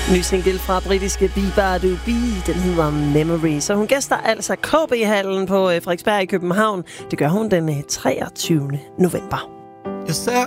Ny single fra britiske Bieber den hedder Memory. Så hun gæster altså KB-hallen på Frederiksberg i København. Det gør hun den 23. november. Jeg ser